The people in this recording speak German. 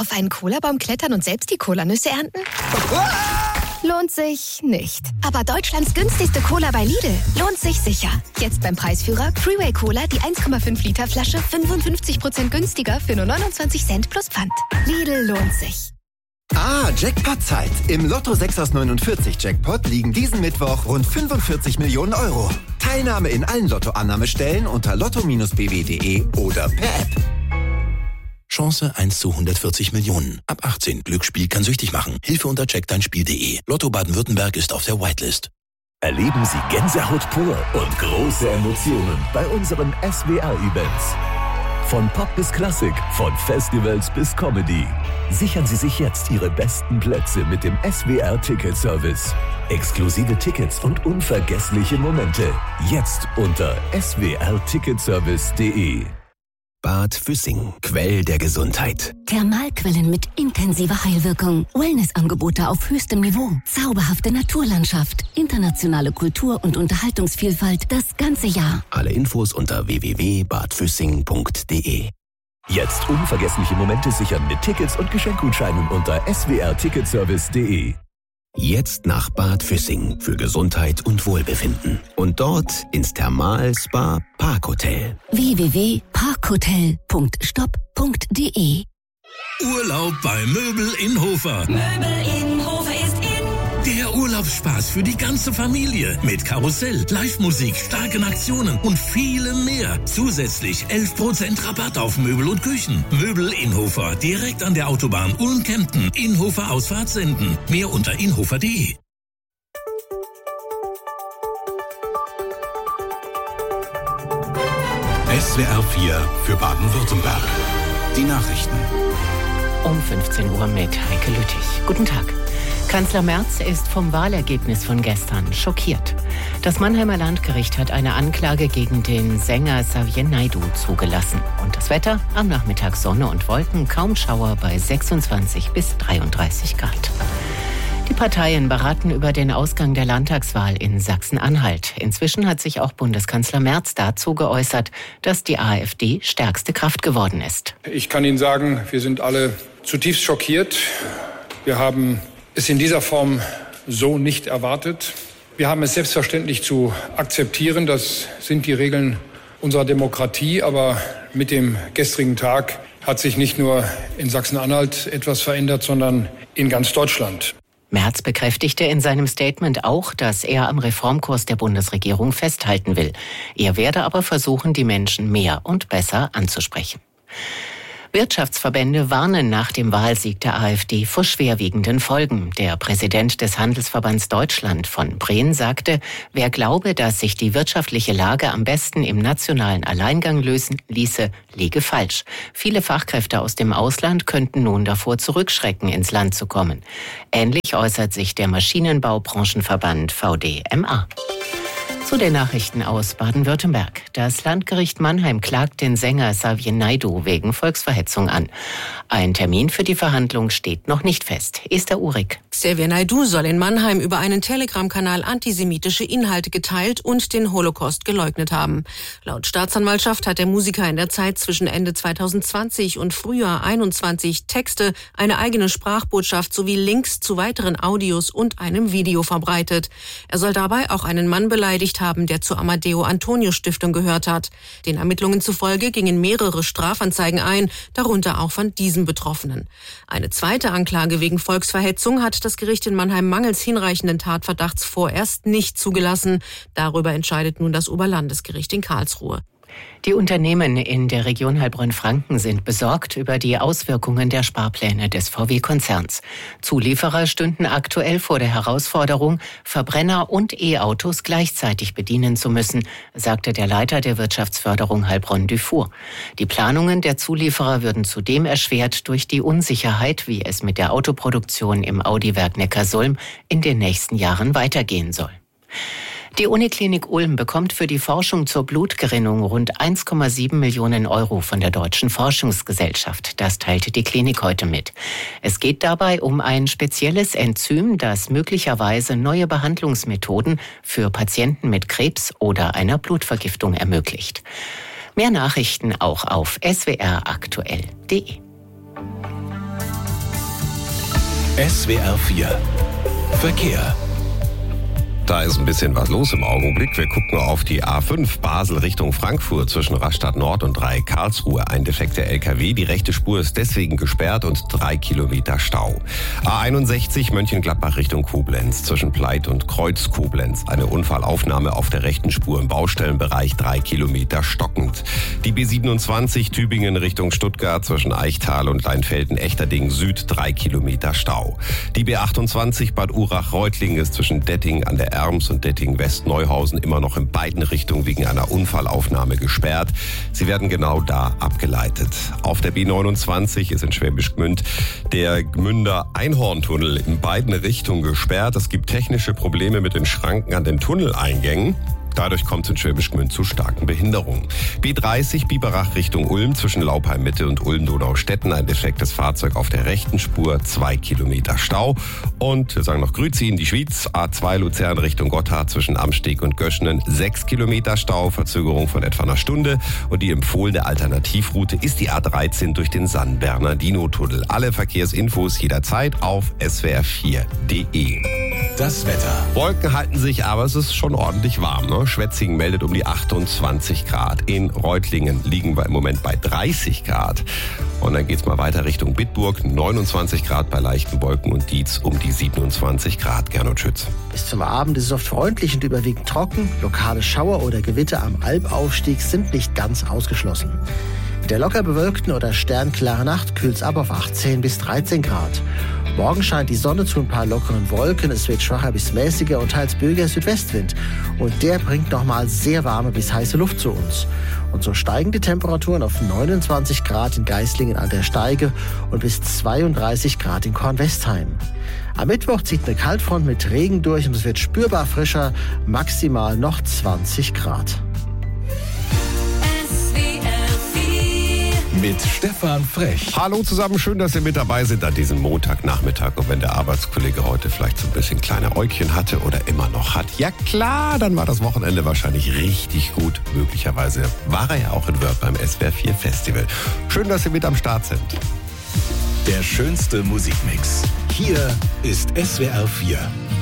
Auf einen Cola-Baum klettern und selbst die Cola-Nüsse ernten? Lohnt sich nicht. Aber Deutschlands günstigste Cola bei Lidl lohnt sich sicher. Jetzt beim Preisführer Freeway Cola die 1,5 Liter Flasche 55% günstiger für nur 29 Cent plus Pfand. Lidl lohnt sich. Jackpot-Zeit. Im Lotto 6 aus 49 Jackpot liegen diesen Mittwoch rund 45 Millionen Euro. Teilnahme in allen Lotto-Annahmestellen unter lotto-bw.de oder per App. Chance 1 zu 140 Millionen. Ab 18. Glücksspiel kann süchtig machen. Hilfe unter checkdeinspiel.de. Lotto Baden-Württemberg ist auf der Whitelist. Erleben Sie Gänsehaut pur und große Emotionen bei unseren SWR-Events. Von Pop bis Klassik, von Festivals bis Comedy. Sichern Sie sich jetzt Ihre besten Plätze mit dem SWR-Ticketservice. Exklusive Tickets und unvergessliche Momente. Jetzt unter swrticketservice.de. Bad Füssing, Quell der Gesundheit. Thermalquellen mit intensiver Heilwirkung. Wellnessangebote auf höchstem Niveau. Zauberhafte Naturlandschaft. Internationale Kultur- und Unterhaltungsvielfalt das ganze Jahr. Alle Infos unter www.badfüssing.de. Jetzt unvergessliche Momente sichern mit Tickets und Geschenkgutscheinen unter swrticketservice.de. Jetzt nach Bad Füssing für Gesundheit und Wohlbefinden. Und dort ins Thermal-Spa Parkhotel. www.parkhotel.stop.de. Urlaub bei Möbel Innhofer. Möbel Innhofer ist in. Der Urlaubsspaß für die ganze Familie. Mit Karussell, Live-Musik, starken Aktionen und vielem mehr. Zusätzlich 11% Rabatt auf Möbel und Küchen. Möbel Innhofer, direkt an der Autobahn Ulm-Kempten. Innhofer Ausfahrt senden. Mehr unter innhofer.de. SWR 4 für Baden-Württemberg. Die Nachrichten. Um 15 Uhr mit Heike Lüttich. Guten Tag. Kanzler Merz ist vom Wahlergebnis von gestern schockiert. Das Mannheimer Landgericht hat eine Anklage gegen den Sänger Xavier Naidoo zugelassen. Und das Wetter? Am Nachmittag Sonne und Wolken, kaum Schauer bei 26 bis 33 Grad. Die Parteien beraten über den Ausgang der Landtagswahl in Sachsen-Anhalt. Inzwischen hat sich auch Bundeskanzler Merz dazu geäußert, dass die AfD stärkste Kraft geworden ist. Ich kann Ihnen sagen, wir sind alle zutiefst schockiert. Wir haben es in dieser Form so nicht erwartet. Wir haben es selbstverständlich zu akzeptieren. Das sind die Regeln unserer Demokratie. Aber mit dem gestrigen Tag hat sich nicht nur in Sachsen-Anhalt etwas verändert, sondern in ganz Deutschland. Merz bekräftigte in seinem Statement auch, dass er am Reformkurs der Bundesregierung festhalten will. Er werde aber versuchen, die Menschen mehr und besser anzusprechen. Wirtschaftsverbände warnen nach dem Wahlsieg der AfD vor schwerwiegenden Folgen. Der Präsident des Handelsverbands Deutschland von Breen sagte, wer glaube, dass sich die wirtschaftliche Lage am besten im nationalen Alleingang lösen ließe, liege falsch. Viele Fachkräfte aus dem Ausland könnten nun davor zurückschrecken, ins Land zu kommen. Ähnlich äußert sich der Maschinenbaubranchenverband VDMA. Zu den Nachrichten aus Baden-Württemberg. Das Landgericht Mannheim klagt den Sänger Xavier Naidoo wegen Volksverhetzung an. Ein Termin für die Verhandlung steht noch nicht fest. Esther Uhrig. Xavier Naidoo soll in Mannheim über einen Telegram-Kanal antisemitische Inhalte geteilt und den Holocaust geleugnet haben. Laut Staatsanwaltschaft hat der Musiker in der Zeit zwischen Ende 2020 und Frühjahr 21 Texte, eine eigene Sprachbotschaft sowie Links zu weiteren Audios und einem Video verbreitet. Er soll dabei auch einen Mann beleidigt haben, der zur Amadeo-Antonio-Stiftung gehört hat. Den Ermittlungen zufolge gingen mehrere Strafanzeigen ein, darunter auch von diesem Betroffenen. Eine zweite Anklage wegen Volksverhetzung hat das Gericht in Mannheim mangels hinreichenden Tatverdachts vorerst nicht zugelassen. Darüber entscheidet nun das Oberlandesgericht in Karlsruhe. Die Unternehmen in der Region Heilbronn-Franken sind besorgt über die Auswirkungen der Sparpläne des VW-Konzerns. Zulieferer stünden aktuell vor der Herausforderung, Verbrenner und E-Autos gleichzeitig bedienen zu müssen, sagte der Leiter der Wirtschaftsförderung Heilbronn-Dufour. Die Planungen der Zulieferer würden zudem erschwert durch die Unsicherheit, wie es mit der Autoproduktion im Audi-Werk Neckarsulm in den nächsten Jahren weitergehen soll. Die Uniklinik Ulm bekommt für die Forschung zur Blutgerinnung rund 1,7 Millionen Euro von der Deutschen Forschungsgesellschaft. Das teilte die Klinik heute mit. Es geht dabei um ein spezielles Enzym, das möglicherweise neue Behandlungsmethoden für Patienten mit Krebs oder einer Blutvergiftung ermöglicht. Mehr Nachrichten auch auf swraktuell.de. SWR 4 Verkehr. Da ist ein bisschen was los im Augenblick. Wir gucken auf die A5 Basel Richtung Frankfurt zwischen Rastatt Nord und 3 Karlsruhe. Ein defekter LKW. Die rechte Spur ist deswegen gesperrt und 3 Kilometer Stau. A61 Mönchengladbach Richtung Koblenz zwischen Pleit und Kreuz Koblenz. Eine Unfallaufnahme auf der rechten Spur im Baustellenbereich, 3 Kilometer stockend. Die B27 Tübingen Richtung Stuttgart zwischen Eichtal und Leinfelden-Echterding Süd, 3 Kilometer Stau. Die B28 Bad Urach-Reutlingen ist zwischen Detting an der Erms und Detting-West-Neuhausen immer noch in beiden Richtungen wegen einer Unfallaufnahme gesperrt. Sie werden genau da abgeleitet. Auf der B29 ist in Schwäbisch Gmünd der Gmünder Einhorntunnel in beiden Richtungen gesperrt. Es gibt technische Probleme mit den Schranken an den Tunneleingängen. Dadurch kommt es in Schwäbisch Gmünd zu starken Behinderungen. B30 Biberach Richtung Ulm zwischen Laupheim Mitte und Ulm-Donaustetten. Ein defektes Fahrzeug auf der rechten Spur, 2 Kilometer Stau. Und wir sagen noch Grüezi in die Schwyz. A2 Luzern Richtung Gotthard zwischen Amsteg und Göschenen, 6 Kilometer Stau, Verzögerung von etwa einer Stunde. Und die empfohlene Alternativroute ist die A13 durch den San Bernardino-Tunnel. Alle Verkehrsinfos jederzeit auf swr4.de. Das Wetter. Wolken halten sich, aber es ist schon ordentlich warm. Ne? Schwetzingen meldet um die 28 Grad. In Reutlingen liegen wir im Moment bei 30 Grad. Und dann geht's mal weiter Richtung Bitburg. 29 Grad bei leichten Wolken und Dietz um die 27 Grad. Gernot Schütz. Bis zum Abend ist es oft freundlich und überwiegend trocken. Lokale Schauer oder Gewitter am Albaufstieg sind nicht ganz ausgeschlossen. In der locker bewölkten oder sternklaren Nacht kühlt es ab auf 18 bis 13 Grad. Morgen scheint die Sonne zu ein paar lockeren Wolken. Es wird schwacher bis mäßiger und teils böiger Südwestwind. Und der bringt nochmal sehr warme bis heiße Luft zu uns. Und so steigen die Temperaturen auf 29 Grad in Geislingen an der Steige und bis 32 Grad in Kornwestheim. Am Mittwoch zieht eine Kaltfront mit Regen durch und es wird spürbar frischer, maximal noch 20 Grad. Mit Stefan Frech. Hallo zusammen, schön, dass ihr mit dabei sind an diesem Montagnachmittag. Und wenn der Arbeitskollege heute vielleicht so ein bisschen kleine Äugchen hatte oder immer noch hat, ja klar, dann war das Wochenende wahrscheinlich richtig gut. Möglicherweise war er ja auch in Wörth beim SWR 4 Festival. Schön, dass ihr mit am Start sind. Der schönste Musikmix. Hier ist SWR 4.